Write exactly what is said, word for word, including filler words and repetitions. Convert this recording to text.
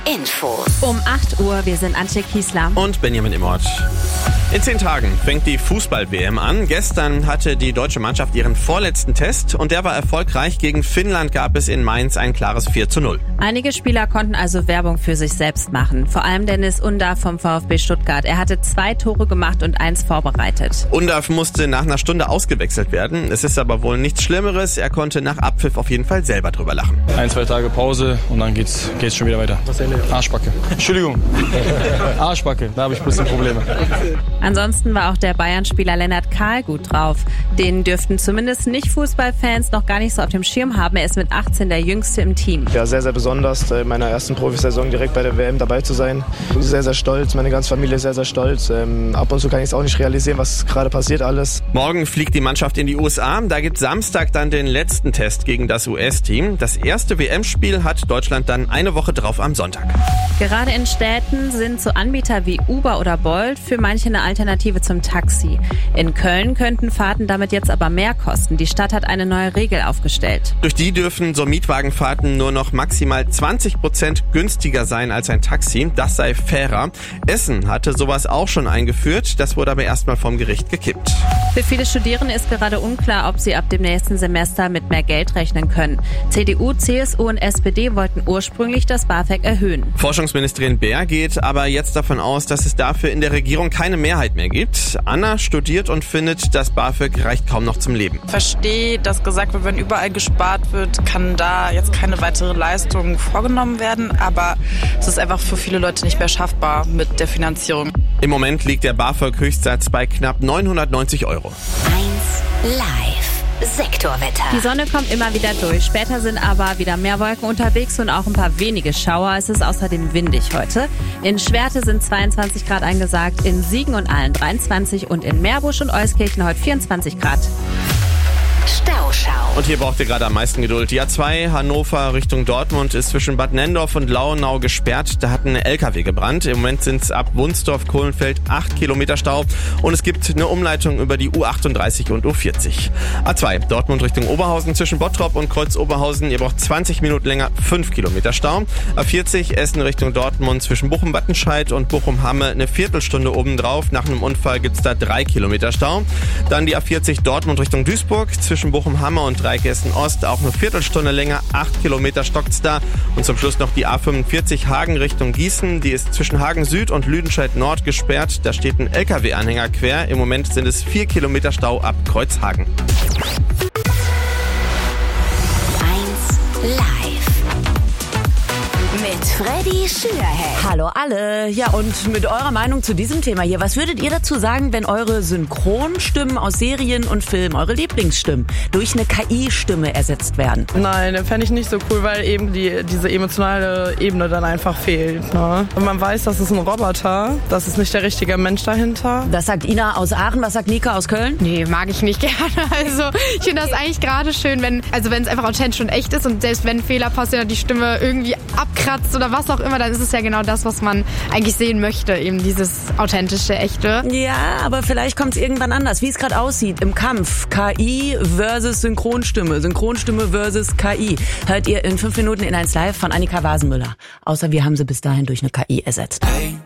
Infos. Um acht Uhr, wir sind Antje Kiesler. Und Benjamin Immort. In zehn Tagen fängt die Fußball-W M an. Gestern hatte die deutsche Mannschaft ihren vorletzten Test und der war erfolgreich. Gegen Finnland gab es in Mainz ein klares vier zu null. Einige Spieler konnten also Werbung für sich selbst machen. Vor allem Dennis Undav vom VfB Stuttgart. Er hatte zwei Tore gemacht und eins vorbereitet. Undav musste nach einer Stunde ausgewechselt werden. Es ist aber wohl nichts Schlimmeres. Er konnte nach Abpfiff auf jeden Fall selber drüber lachen. Ein, zwei Tage Pause und dann geht's, geht's schon wieder weiter. Arschbacke. Entschuldigung. Arschbacke, da habe ich ein bisschen Probleme. Ansonsten war auch der Bayern-Spieler Lennart Kahl gut drauf. Den dürften zumindest Nicht-Fußballfans noch gar nicht so auf dem Schirm haben. Er ist mit achtzehn der Jüngste im Team. Ja, sehr, sehr besonders, in meiner ersten Profisaison direkt bei der W M dabei zu sein. Sehr, sehr stolz, meine ganze Familie ist sehr, sehr stolz. Ähm, ab und zu kann ich es auch nicht realisieren, was gerade passiert alles. Morgen fliegt die Mannschaft in die U S A. Da gibt Samstag dann den letzten Test gegen das U S-Team. Das erste W M-Spiel hat Deutschland dann eine Woche drauf am Sonntag. Gerade in Städten sind so Anbieter wie Uber oder Bolt für manche eine Alternative zum Taxi. In Köln könnten Fahrten damit jetzt aber mehr kosten. Die Stadt hat eine neue Regel aufgestellt. Durch die dürfen so Mietwagenfahrten nur noch maximal zwanzig Prozent günstiger sein als ein Taxi. Das sei fairer. Essen hatte sowas auch schon eingeführt. Das wurde aber erstmal vom Gericht gekippt. Für viele Studierende ist gerade unklar, ob sie ab dem nächsten Semester mit mehr Geld rechnen können. C D U, C S U und S P D wollten ursprünglich das BAföG erhöhen. Forschungsministerin Baer geht aber jetzt davon aus, dass es dafür in der Regierung keine Mehrheit mehr gibt. Anna studiert und findet, das BAföG reicht kaum noch zum Leben. Ich verstehe, dass gesagt wird, wenn überall gespart wird, kann da jetzt keine weitere Leistung vorgenommen werden. Aber es ist einfach für viele Leute nicht mehr schaffbar mit der Finanzierung. Im Moment liegt der BAföG-Höchstsatz bei knapp neunhundertneunzig Euro. eins Live. Sektorwetter. Die Sonne kommt immer wieder durch. Später sind aber wieder mehr Wolken unterwegs und auch ein paar wenige Schauer. Es ist außerdem windig heute. In Schwerte sind zweiundzwanzig Grad angesagt, in Siegen und Aalen dreiundzwanzig und in Meerbusch und Euskirchen heute vierundzwanzig Grad. Stauschau. Und hier braucht ihr gerade am meisten Geduld. Die A zwei Hannover Richtung Dortmund ist zwischen Bad Nendorf und Lauenau gesperrt. Da hat ein L K W gebrannt. Im Moment sind es ab Wunsdorf-Kohlenfeld acht Kilometer Stau. Und es gibt eine Umleitung über die U achtunddreißig und U vierzig. A zwei Dortmund Richtung Oberhausen zwischen Bottrop und Kreuz Oberhausen. Ihr braucht zwanzig Minuten länger, fünf Kilometer Stau. A vierzig Essen Richtung Dortmund zwischen Bochum-Wattenscheid und Bochum-Hamme eine Viertelstunde obendrauf. Nach einem Unfall gibt es da drei Kilometer Stau. Dann die A vierzig Dortmund Richtung Duisburg zwischen Bochum-Hamme und Dreigessen Ost auch eine Viertelstunde länger, acht Kilometer stockt's da. Und zum Schluss noch die A fünfundvierzig Hagen Richtung Gießen. Die ist zwischen Hagen Süd und Lüdenscheid Nord gesperrt. Da steht ein L K W-Anhänger quer. Im Moment sind es vier Kilometer Stau ab Kreuzhagen. eins Live. Mit Freddy Schülerheld. Hallo alle. Ja, und mit eurer Meinung zu diesem Thema hier. Was würdet ihr dazu sagen, wenn eure Synchronstimmen aus Serien und Filmen, eure Lieblingsstimmen, durch eine K I-Stimme ersetzt werden? Nein, fände ich nicht so cool, weil eben die, diese emotionale Ebene dann einfach fehlt. Ne? Und man weiß, das ist ein Roboter, das ist nicht der richtige Mensch dahinter. Das sagt Ina aus Aachen, was sagt Nika aus Köln? Nee, mag ich nicht gerne. Also ich finde das eigentlich gerade schön, wenn also wenn es einfach authentisch und echt ist und selbst wenn Fehler passieren und die Stimme irgendwie abkratzt oder was auch immer, dann ist es ja genau das, was man eigentlich sehen möchte, eben dieses authentische, echte. Ja, aber vielleicht kommt es irgendwann anders, wie es gerade aussieht im Kampf. K I versus Synchronstimme, Synchronstimme versus K I. Hört ihr in fünf Minuten in eins Live von Annika Wasenmüller. Außer wir haben sie bis dahin durch eine K I ersetzt. Hey.